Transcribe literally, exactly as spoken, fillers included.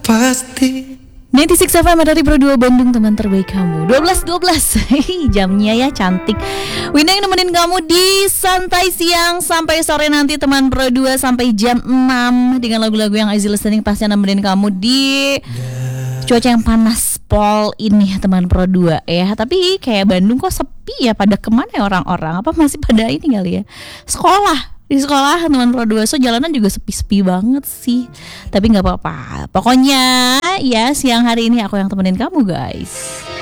pasti. sembilan puluh enam F M dari Pro dua Bandung, teman terbaik kamu. dua belas dua belas jamnya ya, cantik. Winda yang nemenin kamu di santai siang sampai sore nanti, teman Pro dua, sampai jam enam dengan lagu-lagu yang easy listening, pasti nemenin kamu di cuaca yang panas pol ini, teman Pro dua ya. Tapi kayak Bandung kok sepi ya, pada kemana ya orang-orang? Apa masih pada ini kali ya, sekolah? Di sekolah teman Pro dua, so jalanan juga sepi-sepi banget sih. Tapi gak apa-apa, pokoknya ya siang hari ini aku yang temenin kamu guys.